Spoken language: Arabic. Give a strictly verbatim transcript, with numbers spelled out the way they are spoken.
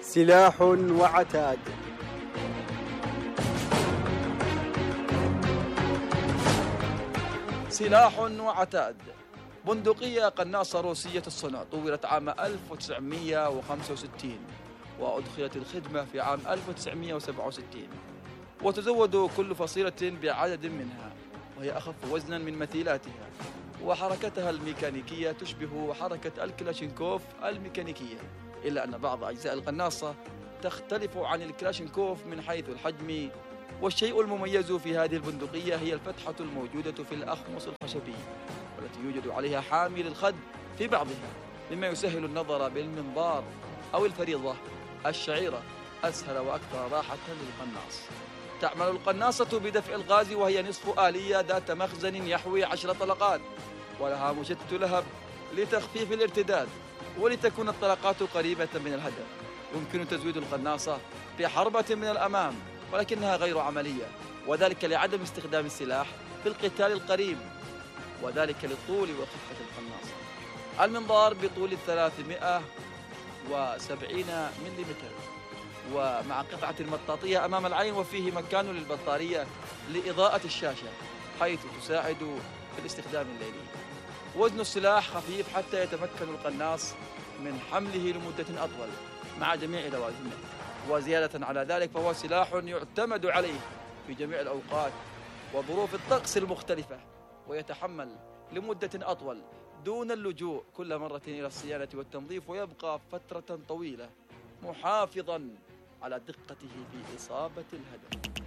سلاح وعتاد. سلاح وعتاد. بندقية قناصة روسية الصنع طورت عام ألف وتسعمئة وخمسة وستين وأدخلت الخدمة في عام ألف وتسعمئة وسبعة وستين، وتزود كل فصيلة بعدد منها، وهي أخف وزنا من مثيلاتها، وحركتها الميكانيكية تشبه حركة الكلاشينكوف الميكانيكية، إلا أن بعض أجزاء القناصة تختلف عن الكلاشينكوف من حيث الحجم. والشيء المميز في هذه البندقية هي الفتحة الموجودة في الأخمص الخشبي، والتي يوجد عليها حامي للخد في بعضها، مما يسهل النظر بالمنظار أو الفريضة الشعيرة أسهل وأكثر راحة للقناص. تعمل القناصة بدفع الغاز، وهي نصف آلية ذات مخزن يحوي عشر طلقات، ولها مشتت لهب لتخفيف الارتداد ولتكون الطلقات قريبة من الهدف. يمكن تزويد القناصة بحربة من الأمام، ولكنها غير عملية، وذلك لعدم استخدام السلاح في القتال القريب، وذلك للطول وخفة القناصة. المنظار بطول ثلاثمئة وسبعين ملم، ومع قطعة مطاطية أمام العين، وفيه مكان للبطارية لإضاءة الشاشة حيث تساعد في الاستخدام الليلي. وزن السلاح خفيف حتى يتمكن القناص من حمله لمدة أطول مع جميع لوازمه، وزيادة على ذلك فهو سلاح يعتمد عليه في جميع الأوقات وظروف الطقس المختلفة، ويتحمل لمدة أطول دون اللجوء كل مرة إلى الصيانة والتنظيف، ويبقى فترة طويلة محافظا على دقته في إصابة الهدف.